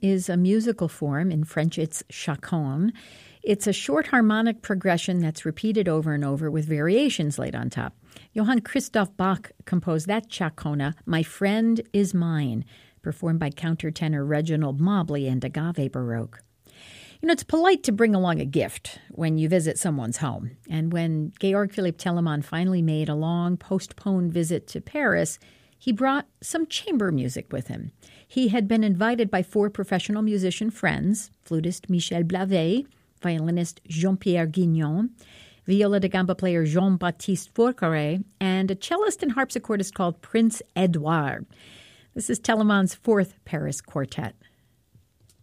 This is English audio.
is a musical form. In French, it's chaconne. It's a short harmonic progression that's repeated over and over with variations laid on top. Johann Christoph Bach composed that chaconne, My Friend Is Mine, performed by countertenor Reginald Mobley and Agave Baroque. You know, it's polite to bring along a gift when you visit someone's home. And when Georg Philipp Telemann finally made a long postponed visit to Paris, he brought some chamber music with him. He had been invited by 4 professional musician friends, flutist Michel Blavet, violinist Jean-Pierre Guignon, viola da gamba player Jean-Baptiste Fourcare, and a cellist and harpsichordist called Prince Edouard. This is Telemann's 4th Paris quartet.